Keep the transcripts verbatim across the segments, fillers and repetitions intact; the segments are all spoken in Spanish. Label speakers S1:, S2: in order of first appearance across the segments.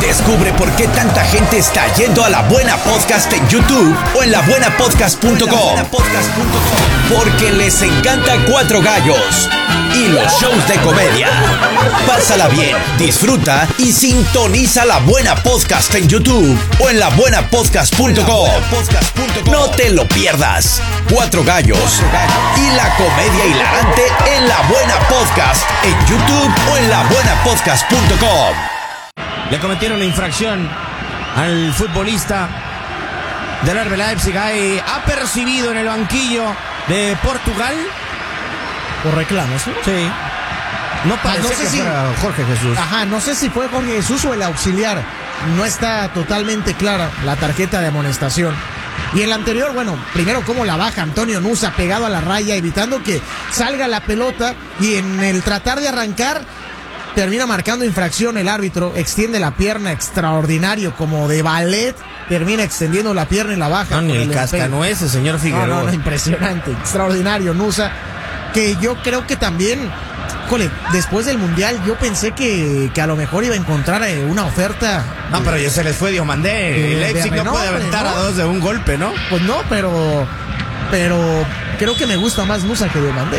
S1: Descubre por qué tanta gente está yendo a La Buena Podcast en YouTube o en la buena podcast punto com. Porque les encanta Cuatro Gallos y los shows de comedia. Pásala bien, disfruta y sintoniza La Buena Podcast en YouTube o en la buena podcast punto com. No te lo pierdas. Cuatro Gallos y la comedia hilarante en La Buena Podcast en YouTube o en la buena podcast punto com.
S2: Le cometieron una infracción al futbolista del R B Leipzig. Ahí ha percibido en el banquillo de Portugal
S3: por reclamos, ¿sí?
S2: Sí. No parece
S3: no sé
S2: que
S3: si
S2: fuera Jorge Jesús.
S3: Ajá, no sé si fue Jorge Jesús o el auxiliar. No está totalmente clara la tarjeta de amonestación. Y el anterior, bueno, primero cómo la baja Antonio Nusa pegado a la raya, evitando que salga la pelota, y en el tratar de arrancar termina marcando infracción el árbitro, extiende la pierna extraordinario como de ballet, termina extendiendo la pierna y la baja.
S2: No, ni el cascanueces, señor Figueroa.
S3: No, no, no, impresionante, extraordinario Nusa, que yo creo que también, jole, después del Mundial yo pensé que, que a lo mejor iba a encontrar eh, una oferta.
S2: No, pero ya se les fue Diomandé.
S3: Eh,
S2: El Leipzig no puede aventar ¿no? a dos de un golpe, ¿no?
S3: Pues no, pero pero creo que me gusta más Nusa que Diomandé.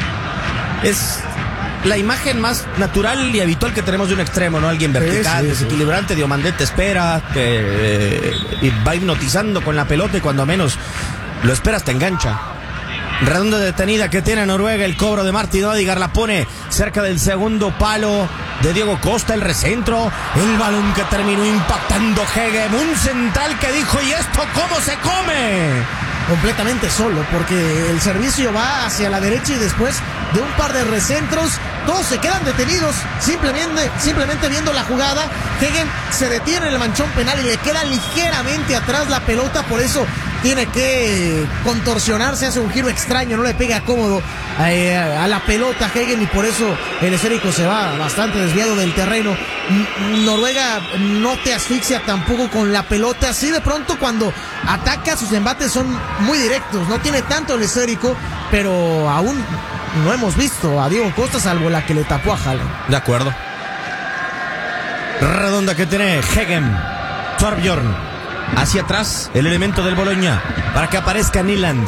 S2: Es la imagen más natural y habitual que tenemos de un extremo, ¿no? Alguien vertical, sí, sí, desequilibrante. Sí. Diomandé te espera, te, eh, y va hipnotizando con la pelota, y cuando menos lo esperas te engancha. Redonda detenida que tiene Noruega, el cobro de Martin Odegaard, la pone cerca del segundo palo de Diego Costa, el recentro, el balón que terminó impactando Hegem, un central que dijo: ¿y esto cómo se come?
S3: Completamente solo, porque el servicio va hacia la derecha y después de un par de recentros, todos se quedan detenidos, simplemente, simplemente viendo la jugada. Hegem se detiene en el manchón penal y le queda ligeramente atrás la pelota, por eso tiene que contorsionarse, hace un giro extraño, no le pega cómodo eh, a la pelota Hegem, y por eso el esférico se va bastante desviado del terreno. Noruega no te asfixia tampoco con la pelota, así de pronto cuando ataca sus embates son muy directos, no tiene tanto el esférico, pero aún no hemos visto a Diego Costa salvo la que le tapó a Haaland.
S2: De acuerdo. Redonda que tiene Hegem, Torbjorn hacia atrás, el elemento del Bologna, para que aparezca Nyland,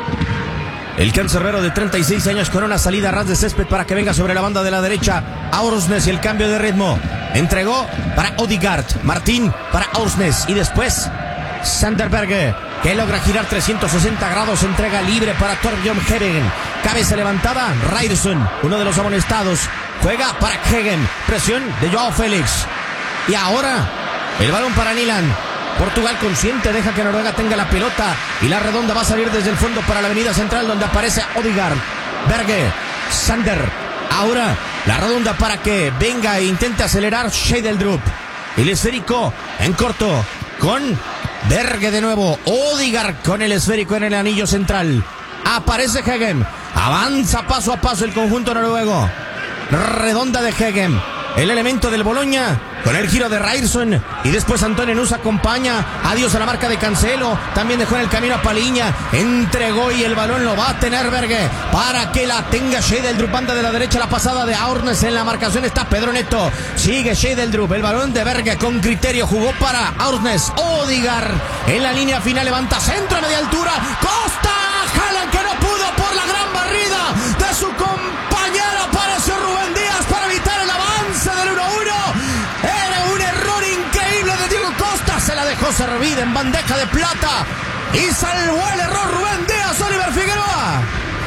S2: el cancerbero de treinta y seis años, con una salida a ras de césped para que venga sobre la banda de la derecha Aursnes, y el cambio de ritmo entregó para Odegaard, Martín para Aursnes, y después Sander Berge, que logra girar trescientos sesenta grados, entrega libre para Torbjorn Hegem, cabeza levantada, Ryerson, uno de los amonestados, juega para Hegem, presión de Joao Félix, y ahora el balón para Nyland. Portugal consciente, deja que Noruega tenga la pelota, y la redonda va a salir desde el fondo para la avenida central, donde aparece Odegaard, Berge, Sander. Ahora la redonda para que venga e intente acelerar Scheidel-Drup. El esférico en corto con Berge de nuevo, Odegaard con el esférico en el anillo central. Aparece Hegem, avanza paso a paso el conjunto noruego. Redonda de Hegem, el elemento del Bologna, con el giro de Ryerson, y después Antonio Nusa acompaña. Adiós a la marca de Cancelo, también dejó en el camino a Paliña, entregó, y el balón lo va a tener Berge para que la tenga Scheidel-Drup, banda de la derecha, la pasada de Aursnes, en la marcación está Pedro Neto, sigue Scheidel-Drup, el balón de Berge con criterio, jugó para Aursnes, Odegaard en la línea final, levanta centro a media altura, Costa, Haaland que no pudo por la gran barrida de su compañero, apareció Rubén Díaz para evitar el avance del uno uno. Era un error increíble de Diego Costa, se la dejó servida en bandeja de plata y salvó el error Rubén Díaz. Oliver Figueroa.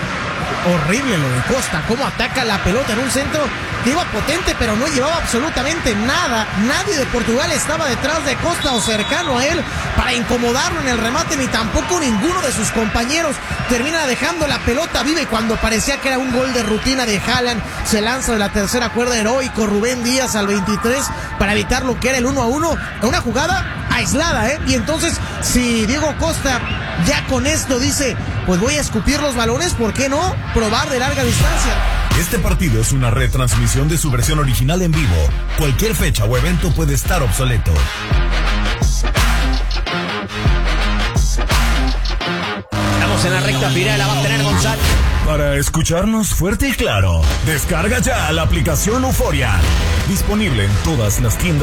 S3: Horrible lo de Costa, cómo ataca la pelota en un centro que iba potente, pero no llevaba absolutamente nada. Nadie de Portugal estaba detrás de Costa o cercano a él para incomodarlo en el remate, ni tampoco ninguno de sus compañeros. Termina dejando la pelota viva, y cuando parecía que era un gol de rutina de Haaland, se lanza de la tercera cuerda heroico Rubén Díaz al veintitrés para evitar lo que era el uno a uno. Una jugada aislada, ¿eh? Y entonces, si Diego Costa ya con esto dice, pues voy a escupir los balones, ¿por qué no probar de larga distancia?
S4: Este partido es una retransmisión de su versión original en vivo. Cualquier fecha o evento puede estar obsoleto.
S2: Estamos en la recta final, la va a tener González.
S4: Para escucharnos fuerte y claro, descarga ya la aplicación Euforia. Disponible en todas las tiendas